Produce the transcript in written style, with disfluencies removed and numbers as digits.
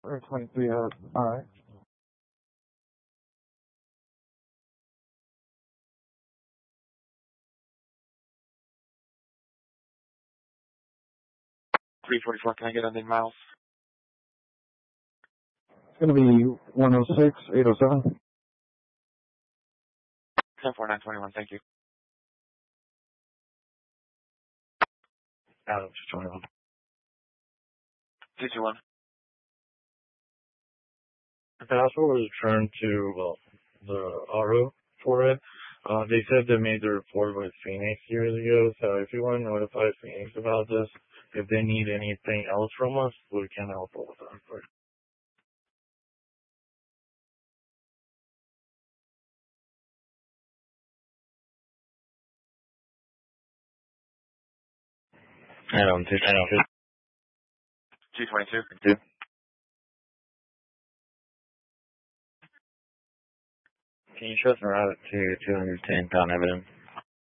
Or 23, alright. $344, can I get on in miles? It's going to be 106, 807. 104921, thank you. Adam 221. 221. The passport was returned to, the RO for it. They said they made the report with Phoenix years ago, so if you want to notify Phoenix about this, if they need anything else from us, we can help with that report. Adam 222. 222. Can you trust me route to 210 pound evidence?